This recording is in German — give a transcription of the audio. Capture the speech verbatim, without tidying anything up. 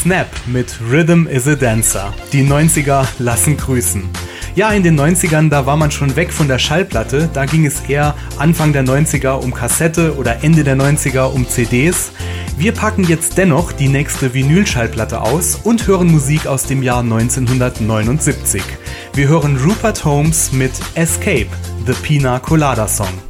Snap mit Rhythm is a Dancer. Die neunziger lassen grüßen. Ja, in den neunzigern, da war man schon weg von der Schallplatte. Da ging es eher Anfang der neunziger um Kassette oder Ende der neunziger um C Ds. Wir packen jetzt dennoch die nächste Vinyl-Schallplatte aus und hören Musik aus dem Jahr neunzehnhundertneunundsiebzig. Wir hören Rupert Holmes mit Escape, The Pina Colada Song.